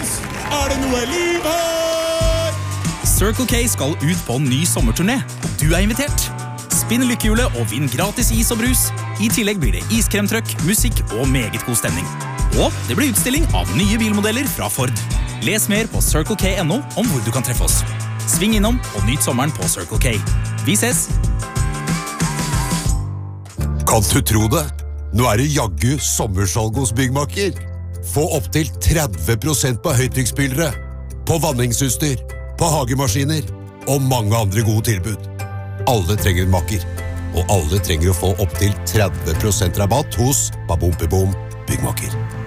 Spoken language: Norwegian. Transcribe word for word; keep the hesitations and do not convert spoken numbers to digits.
folkens! Er det noe liv her? Circle K skal ut på en ny sommerturné, og du er invitert. Spinn lykkehjulet og vinn gratis is og brus. I tillegg blir det iskremtrøkk, musikk og meget god stemning. Og det blir utstilling av nye bilmodeller fra Ford. Les mer på circle k punktum no om hvor du kan treffe oss. Sving innom og nyt sommeren på Circle K. Vi ses! Kan du tro det? Nå er det jaggu sommersalg hos Byggmakker. Få opp til tretti prosent på høytrykksspillere, på vanningsutstyr, på hagemaskiner og mange andre gode tilbud. Alle trenger en makker, og alle trenger å få opp til tretti prosent rabatt hos Babom Byggmakker.